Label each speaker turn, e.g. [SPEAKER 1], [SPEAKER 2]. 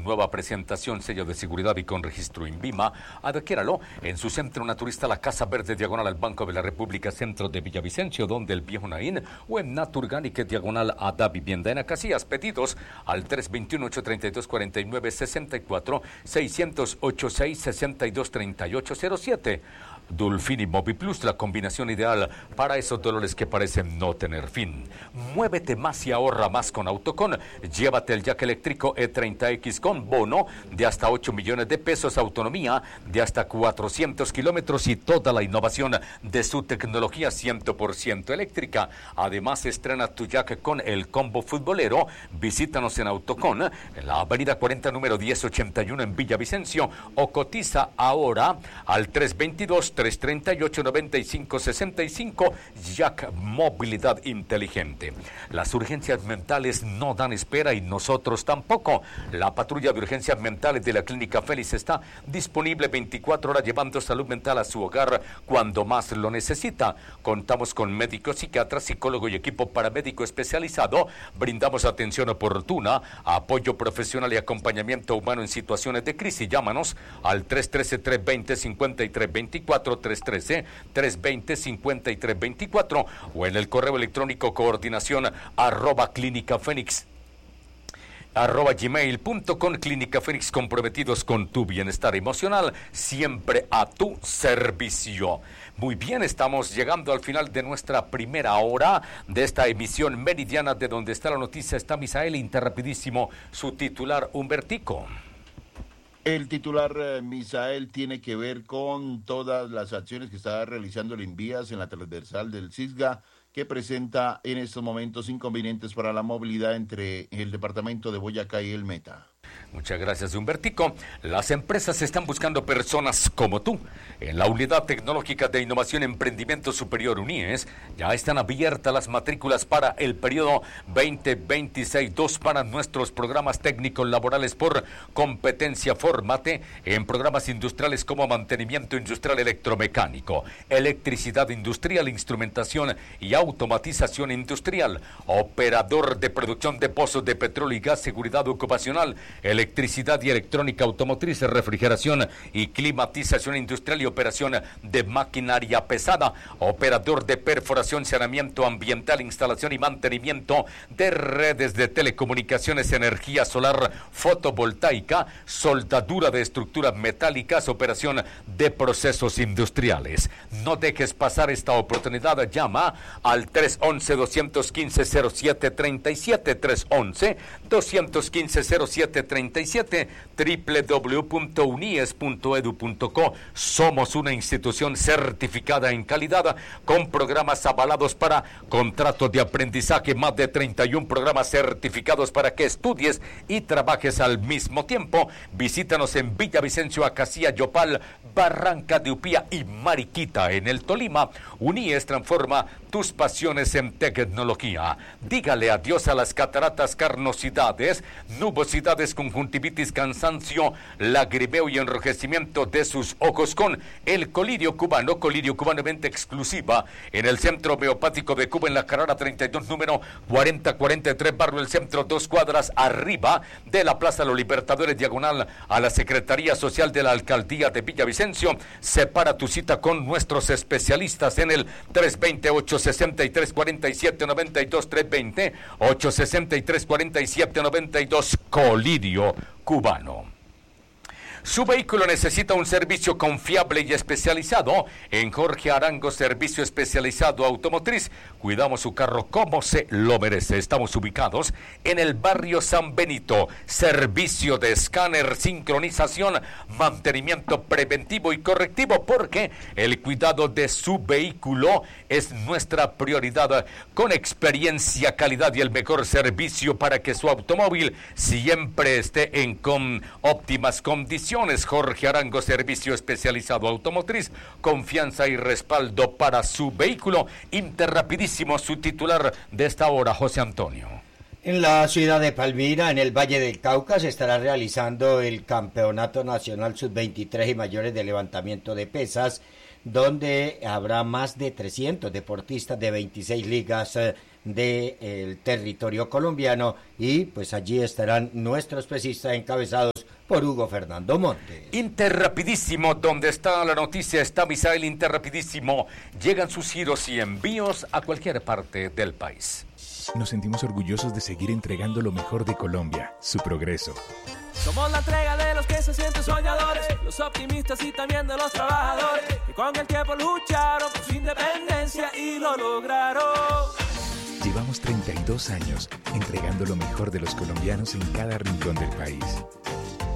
[SPEAKER 1] con nueva presentación, sello de seguridad y con registro INVIMA. Adquiéralo en su centro naturista La Casa Verde, diagonal al Banco de la República, centro de Villavicencio, donde el Viejo Naín, o en Naturgánica, diagonal a Da Vivienda en Acacias. Pedidos al 321-832-4964, 608-662-3807. Dulfini Moviplus, la combinación ideal para esos dolores que parecen no tener fin. Muévete más y ahorra más con Autocon. Llévate el jack eléctrico E30X con bono de hasta 8 millones de pesos, autonomía de hasta 400 kilómetros y toda la innovación de su tecnología 100% eléctrica. Además, estrena tu jack con el combo futbolero. Visítanos en Autocon, en la avenida 40, número 1081 en Villavicencio, o cotiza ahora al 322-338-9565, Jack Movilidad Inteligente. Las urgencias mentales no dan espera y nosotros tampoco. La patrulla de urgencias mentales de la Clínica Félix está disponible 24 horas llevando salud mental a su hogar cuando más lo necesita. Contamos con médicos, psiquiatras, psicólogo y equipo paramédico especializado. Brindamos atención oportuna, apoyo profesional y acompañamiento humano en situaciones de crisis. Llámanos al 313-320-5324, 313-320-5324 o en el correo electrónico coordinación@clinicafenix @gmail.com. Clínica Fénix, comprometidos con tu bienestar emocional, siempre a tu servicio. Muy bien, estamos llegando al final de nuestra primera hora de esta emisión meridiana de Donde está la noticia. Está Misael Interrapidísimo, su titular Humbertico.
[SPEAKER 2] El titular Misael tiene que ver con todas las acciones que está realizando el Invías en la transversal del Cisga, que presenta en estos momentos inconvenientes para la movilidad entre el departamento de Boyacá y el Meta.
[SPEAKER 1] Muchas gracias, Humbertico. Las empresas están buscando personas como tú. En la Unidad Tecnológica de Innovación y Emprendimiento Superior UNIES ya están abiertas las matrículas para el periodo 2026-2 para nuestros programas técnicos laborales por competencia. Fórmate en programas industriales como mantenimiento industrial electromecánico, electricidad industrial, instrumentación y automatización industrial, operador de producción de pozos de petróleo y gas, seguridad ocupacional, electricidad y electrónica automotriz, refrigeración y climatización industrial y operación de maquinaria pesada, operador de perforación, saneamiento ambiental, instalación y mantenimiento de redes de telecomunicaciones, energía solar fotovoltaica, soldadura de estructuras metálicas, operación de procesos industriales. No dejes pasar esta oportunidad. Llama al 311-215-0737, 311-215-0737, www.unies.edu.co. Somos una institución certificada en calidad con programas avalados para contratos de aprendizaje, más de 31 programas certificados para que estudies y trabajes al mismo tiempo. Visítanos en Villavicencio, Acacía, Yopal, Barranca de Upía y Mariquita en el Tolima. UNIES transforma tus pasiones en tecnología. Dígale adiós a las cataratas, carnosidades, nubosidades, conjuntivitis, cansancio, lagrimeo y enrojecimiento de sus ojos con el Colirio Cubano. Colirio Cubano, venta exclusiva en el Centro Homeopático de Cuba, en la carrera 32, número 4043, barrio El Centro, 2 cuadras arriba de la Plaza de los Libertadores, diagonal a la Secretaría Social de la Alcaldía de Villavicencio. Separa tu cita con nuestros especialistas en el 320-863-4792, 320-863-4792, Colirio Cubano. Su vehículo necesita un servicio confiable y especializado. En Jorge Arango, servicio especializado automotriz. Cuidamos su carro como se lo merece. Estamos ubicados en el barrio San Benito. Servicio de escáner, sincronización, mantenimiento preventivo y correctivo, porque el cuidado de su vehículo es nuestra prioridad. Con experiencia, calidad y el mejor servicio para que su automóvil siempre esté en óptimas condiciones. Jorge Arango, servicio especializado automotriz, confianza y respaldo para su vehículo. Interrapidísimo, su titular de esta hora, José Antonio.
[SPEAKER 3] En la ciudad de Palmira, en el Valle del Cauca, se estará realizando el Campeonato Nacional Sub-23 y mayores de levantamiento de pesas, donde habrá más de 300 deportistas de 26 ligas del territorio colombiano, y pues allí estarán nuestros pesistas encabezados por Hugo Fernando Montes.
[SPEAKER 1] Interrapidísimo, donde está la noticia, está Misael Interrapidísimo. Llegan sus giros y envíos a cualquier parte del país.
[SPEAKER 4] Nos sentimos orgullosos de seguir entregando lo mejor de Colombia, su progreso.
[SPEAKER 5] Somos la entrega de los que se sienten soñadores, los optimistas y también de los trabajadores, que con el tiempo lucharon por su independencia y lo lograron.
[SPEAKER 4] Llevamos 32 años entregando lo mejor de los colombianos en cada rincón del país.